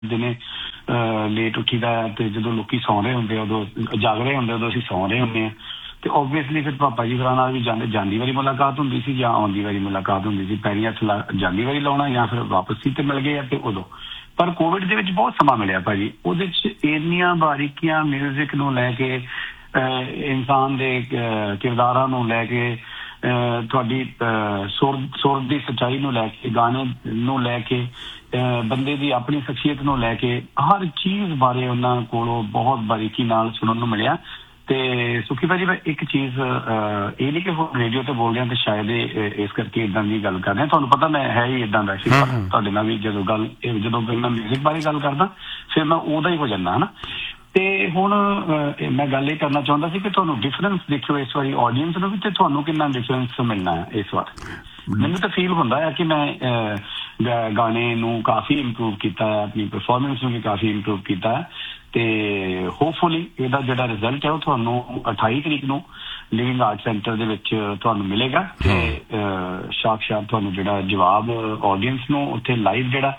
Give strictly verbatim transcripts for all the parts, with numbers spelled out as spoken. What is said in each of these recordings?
ਦਿਨੇ ਲੇਟ ਉੱਠੀਦਾ ਤੇ ਜਦੋਂ ਲੋਕੀ ਸੌਂ ਰਹੇ ਹੁੰਦੇ ਉਦੋਂ ਜਾਗ ਰਹੇ ਹੁੰਦੇ ਉਦੋਂ ਅਸੀਂ ਸੌਂ ਰਹੇ ਹੁੰਦੇ ਹਾਂ ਤੇ ਓਬਵੀਅਸਲੀ ਫਿਰ ਪਾਪਾ ਜੀ ਹੋਰਾਂ ਨਾਲ ਵੀ ਜਾਂਦੇ ਜਾਂਦੀ ਵਾਰੀ ਮੁਲਾਕਾਤ ਹੁੰਦੀ ਸੀ ਜਾਂ ਆਉਂਦੀ ਵਾਰੀ ਮੁਲਾਕਾਤ ਹੁੰਦੀ ਸੀ। ਪੈਰੀਂ ਹੱਥ ਲਾ ਜਾਂਦੀ ਵਾਰੀ ਲਾਉਣਾ ਜਾਂ ਫਿਰ ਵਾਪਸ ਸੀ ਤੇ ਮਿਲ ਗਏ ਆ ਤੇ ਉਦੋਂ। ਪਰ ਕੋਵਿਡ ਦੇ ਵਿੱਚ ਬਹੁਤ ਸਮਾਂ ਮਿਲਿਆ ਭਾਜੀ, ਉਹਦੇ 'ਚ ਇੰਨੀਆਂ ਬਾਰੀਕੀਆਂ ਮਿਊਜ਼ਿਕ ਨੂੰ ਲੈ ਕੇ, ਇਨਸਾਨ ਦੇ ਕਿਰਦਾਰਾਂ ਨੂੰ ਲੈ ਕੇ, ਤੁਹਾਡੀ ਸੁਰ ਸੁਰ ਦੀ ਸੱਚਾਈ ਨੂੰ ਲੈ ਕੇ, ਗਾਣੇ ਨੂੰ ਲੈ ਕੇ, ਬੰਦੇ ਦੀ ਆਪਣੀ ਸ਼ਖਸੀਅਤ ਨੂੰ ਲੈ ਕੇ ਹਰ ਚੀਜ਼ ਬਾਰੇ ਉਹਨਾਂ ਕੋਲੋਂ ਬਹੁਤ ਬਾਰੀਕੀ ਨਾਲ ਸੁਣਨ ਨੂੰ ਮਿਲਿਆ। ਤੇ ਸੁਖੀ ਭਾਜੀ ਮੈਂ ਇੱਕ ਚੀਜ਼ ਇਹ ਨਹੀਂ ਕਿ ਹੁਣ ਰੇਡੀਓ ਤੇ ਬੋਲ ਰਿਹਾ ਤੇ ਸ਼ਾਇਦ ਇਸ ਕਰਕੇ ਇੱਦਾਂ ਦੀ ਗੱਲ ਕਰ ਰਿਹਾ, ਤੁਹਾਨੂੰ ਪਤਾ ਮੈਂ ਹੈ ਹੀ ਇੱਦਾਂ ਦਾ ਸੀ। ਤੁਹਾਡੇ ਨਾਲ ਵੀ ਜਦੋਂ ਗੱਲ ਜਦੋਂ ਮੈਂ ਮਿਊਜ਼ਿਕ ਬਾਰੇ ਗੱਲ ਕਰਦਾ ਫਿਰ ਮੈਂ ਉਹਦਾ ਹੀ ਹੋ ਜਾਂਦਾ ਹਨਾ। ਤੇ ਹੁਣ ਮੈਂ ਗੱਲ ਇਹ ਕਰਨਾ ਚਾਹੁੰਦਾ ਸੀ ਕਿ ਤੁਹਾਨੂੰ ਡਿਫਰੈਂਸ ਦੇਖਿਓ ਇਸ ਵਾਰੀ ਆਡੀਅנס ਨੂੰ ਵੀ ਤੇ ਤੁਹਾਨੂੰ ਕਿੰਨਾ ਡਿਫਰੈਂਸ ਮਿਲਣਾ ਹੈ ਇਸ ਵਾਰ। ਮੈਨੂੰ ਤਾਂ ਫੀਲ ਹੁੰਦਾ ਹੈ ਕਿ ਮੈਂ ਗਾਣੇ ਨੂੰ ਕਾਫੀ ਇੰਪਰੂਵ ਕੀਤਾ ਹੈ, ਆਪਣੀ ਪਰਫੋਰਮੈਂਸ ਨੂੰ ਵੀ ਕਾਫੀ ਇੰਪਰੂਵ ਕੀਤਾ ਹੈ ਤੇ ਹੋਪਫੁਲੀ ਇਹਦਾ ਜਿਹੜਾ ਰਿਜ਼ਲਟ ਹੈ ਉਹ ਤੁਹਾਨੂੰ ਅਠਾਈ ਤਰੀਕ ਨੂੰ ਲਿਵਿੰਗ ਆਰਟ ਸੈਂਟਰ ਦੇ ਵਿੱਚ ਤੁਹਾਨੂੰ ਮਿਲੇਗਾ ਤੇ ਸਾਖਸ਼ਾਤ ਤੁਹਾਨੂੰ ਜਿਹੜਾ ਜਵਾਬ ਆਡੀਅנס ਨੂੰ ਉੱਥੇ ਲਾਈਵ ਜਿਹੜਾ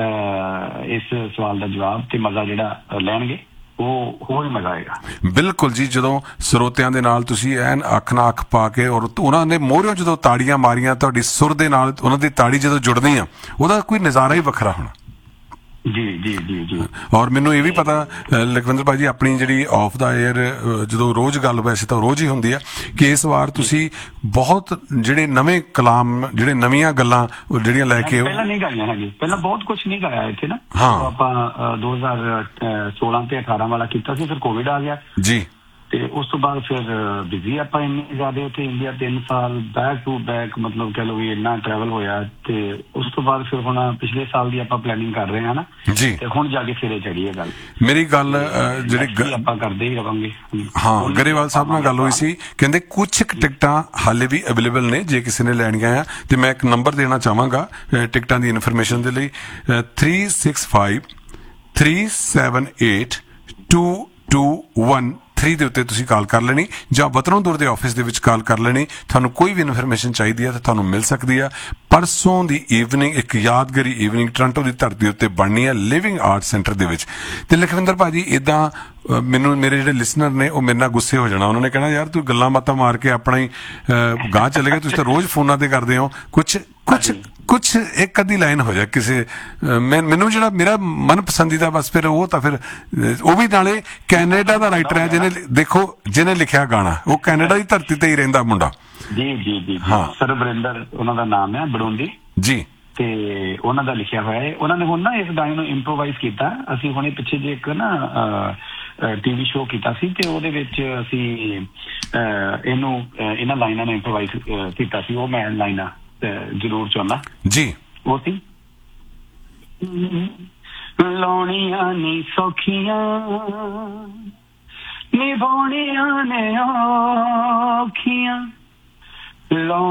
ਇਸ ਸਵਾਲ ਦਾ ਜਵਾਬ ਤੇ ਮਜ਼ਾ ਜਿਹੜਾ ਲੈਣਗੇ ਉਹ ਹੋਰ ਮਜ਼ਾ ਆਏਗਾ। ਬਿਲਕੁਲ ਜੀ, ਜਦੋਂ ਸਰੋਤਿਆਂ ਦੇ ਨਾਲ ਤੁਸੀਂ ਐਨ ਅੱਖ ਨਾਲ ਅੱਖ ਪਾ ਕੇ ਔਰ ਉਹਨਾਂ ਨੇ ਮੋਹਰਿਓਂ ਜਦੋਂ ਤਾੜੀਆਂ ਮਾਰੀਆਂ ਤੁਹਾਡੀ ਸੁਰ ਦੇ ਨਾਲ ਉਹਨਾਂ ਦੀ ਤਾੜੀ ਜਦੋਂ ਜੁੜਦੀ ਆ ਉਹਦਾ ਕੋਈ ਨਜ਼ਾਰਾ ਹੀ ਵੱਖਰਾ ਹੋਣਾ। ਜੀ ਜੀ ਜੀ ਜੀ ਔਰ ਮੈਨੂੰ ਇਹ ਵੀ ਪਤਾ ਲਖਵਿੰਦਰ ਭਾਜੀ ਆਪਣੀ ਜਿਹੜੀ ਆਫ ਦਾ ਏਅਰ ਜਦੋਂ ਰੋਜ਼ ਗੱਲ ਵੈਸੇ ਤਾਂ ਰੋਜ਼ ਹੀ ਹੁੰਦੀ ਆ ਕਿ ਇਸ ਵਾਰ ਤੁਸੀਂ ਬਹੁਤ ਜਿਹੜੇ ਨਵੇਂ ਕਲਾਮ ਜਿਹੜੇ ਨਵੀਆਂ ਗੱਲਾਂ ਜਿਹੜੀਆਂ ਲੈ ਕੇ ਪਹਿਲਾਂ ਨਹੀਂ ਗਾਈਆਂ ਹੈਗੀ, ਪਹਿਲਾਂ ਬਹੁਤ ਕੁਛ ਨਹੀਂ ਗਾਇਆ ਇੱਥੇ ਨਾ। ਹਾਂ ਆਪਾਂ ਦੋ ਹਜ਼ਾਰ ਸੋਲਾਂ ਤੇ ਅਠਾਰਾਂ ਵਾਲਾ ਕੀਤਾ ਸੀ, ਫਿਰ ਕੋਵਿਡ ਆ ਗਿਆ ਜੀ ਤੇ ਉਸ ਤੋਂ ਬਾਅਦ ਫਿਰ ਬਿਜ਼ੀ ਆਪਾਂ ਇੰਨੇ ਜ਼ਿਆਦਾ ਉੱਥੇ ਇੰਡੀਆ ਤਿੰਨ ਸਾਲ ਬੈਕ ਟੂ ਬੈਕ ਮਤਲਬ ਕਹਿ ਲਓ ਵੀ ਇੰਨਾ ਟਰੈਵਲ ਹੋਇਆ ਤੇ ਉਸ ਤੋਂ ਬਾਅਦ ਫਿਰ ਹੁਣ ਪਿਛਲੇ ਸਾਲ ਦੀ ਆਪਾਂ ਪਲੈਨਿੰਗ ਕਰ ਰਹੇ ਹਾਂ ਨਾ ਜੀ ਤੇ ਹੁਣ ਜਾ ਕੇ ਸਿਰੇ ਚੜੀ ਹੈ ਗੱਲ। ਮੇਰੀ ਗੱਲ ਜਿਹੜੀ ਆਪਾਂ ਕਰਦੇ ਹੀ ਰਵਾਂਗੇ। ਹਾਂ ਗਰੇਵਾਲ ਸਾਹਿਬ ਨਾਲ ਗੱਲ ਹੋਈ ਸੀ, ਕਹਿੰਦੇ ਕੁਛ ਟਿਕਟਾਂ ਹਾਲੇ ਵੀ ਅਵੇਲੇਬਲ ਨੇ ਜੇ ਕਿਸੇ ਨੇ ਲੈਣੀਆਂ ਆ ਤੇ ਮੈਂ ਇੱਕ ਨੰਬਰ ਦੇਣਾ ਚਾਹਾਂਗਾ ਟਿਕਟਾਂ ਦੀ ਇਨਫੋਰਮੇਸ਼ਨ ਦੇ ਲਈ three six five three seven eight two to one three ਦੇ ਉੱਤੇ ਤੁਸੀਂ ਕਾਲ ਕਰ ਲੈਣੀ ਜਾਂ ਬਤਰੋਂਦੁਰ ਦੇ ਆਫਿਸ ਦੇ ਵਿੱਚ ਕਾਲ ਕਰ ਲੈਣੀ। ਤੁਹਾਨੂੰ ਕੋਈ ਵੀ ਇਨਫੋਰਮੇਸ਼ਨ ਚਾਹੀਦੀ ਹੈ ਤਾਂ ਤੁਹਾਨੂੰ ਮਿਲ ਸਕਦੀ ਆ। ਪਰਸੋਂ ਦੀ ਈਵਨਿੰਗ ਇੱਕ ਯਾਦਗਾਰੀ ਈਵਨਿੰਗ ਟੋਰਾਂਟੋ ਦੀ ਧਰਤੀ ਉੱਤੇ ਬਣਨੀ ਹੈ ਲਿਵਿੰਗ ਆਰਟ ਸੈਂਟਰ ਦੇ ਵਿੱਚ। ਤੇ ਲਖਵਿੰਦਰ ਭਾਜੀ ਇੱਦਾਂ ਮੈਨੂੰ ਮੇਰੇ ਜਿਹੜੇ ਲਿਸਨਰ ਨੇ ਉਹ ਮੇਰੇ ਨਾਲ ਗੁੱਸੇ ਹੋ ਜਾਣਾ, ਉਹਨਾਂ ਨੇ ਕਹਿਣਾ ਯਾਰ ਤੂੰ ਗੱਲਾਂ ਬਾਤਾਂ ਮਾਰ ਕੇ ਆਪਣਾ ਹੀ ਗਾਂਹ ਚਲੇ ਗਿਆ, ਤੁਸੀਂ ਤਾਂ ਰੋਜ਼ ਫੋਨਾਂ ਤੇ ਕਰਦੇ ਹੋ, ਕੁਛ ਕੁਛ ਕੁਛ ਇੱਕ ਅੱਧੀ ਲਾਈਨ ਹੋ ਜਾ ਕਿਸੇ ਮੈਂ ਮੈਨੂੰ ਜਿਹੜਾ ਮੇਰਾ ਮਨ ਪਸੰਦੀਦਾ ਬਸ ਫਿਰ ਉਹ ਤਾਂ ਫਿਰ ਉਹ ਵੀ ਨਾਲੇ ਕੈਨੇਡਾ ਦਾ ਰਾਈਟਰ ਹੈ ਜਿਹਨੇ ਦੇਖੋ ਜਿਹਨੇ ਲਿਖਿਆ ਗਾਣਾ ਉਹ ਕੈਨੇਡਾ ਦੀ ਧਰਤੀ ਤੇ ਹੀ ਰਹਿੰਦਾ ਮੁੰਡਾ। ਜੀ ਜੀ ਜੀ ਹਾਂ ਸਰਬਰਿੰਦਰ ਉਹਨਾਂ ਦਾ ਨਾਮ ਹੈ ਬੜੂੰਦੀ ਜੀ ਤੇ ਉਹਨਾਂ ਦਾ ਲਿਖਿਆ ਹੋਇਆ ਹੈ। ਉਹਨਾਂ ਨੇ ਹੁਣ ਨਾ ਇਸ ਗਾਣੇ ਨੂੰ ਇੰਪਰੋਵਾਈਜ਼ ਕੀਤਾ। ਅਸੀਂ ਹੁਣੇ ਪਿੱਛੇ ਜੇ ਇੱਕ ਨਾ ਟੀਵੀ ਸ਼ੋਅ ਕੀਤਾ ਸੀ ਤੇ ਉਹਦੇ ਵਿੱਚ ਅਸੀਂ ਇਹਨੂੰ ਇਹਨਾਂ ਲਾਈਨਾਂ ਨੂੰ ਇੰਪਰੋਵਾਈਜ਼ ਕੀਤਾ ਸੀ। ਉਹ ਮੈਂ ਲਾਈਨਾਂ ਜ਼ਰੂਰ ਚਾਹੁੰਦਾ ਜੀ। ਉਹ ਸੀ ਲਾਉਣੀਆਂ ਨੀ ਸੌਖੀਆਂ ਨਿਭਾਉਣੀਆਂ ਨੇ ਔਖੀਆਂ।